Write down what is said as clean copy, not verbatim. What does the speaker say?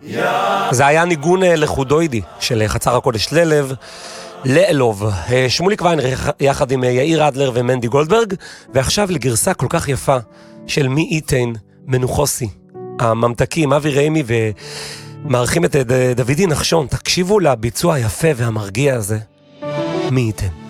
זה היה ניגון לחודוידי של חצר הקודש ללב, לאלוב. שמוליק ויינר יחד עם יאיר אדלר ומנדי גולדברג, ועכשיו לגרסה כל כך יפה של מי איתן מנוחוסי. הממתקים, אבי ריימי ומערכים את דוידי נחשון. תקשיבו לביצוע היפה והמרגיע הזה. מי איתן.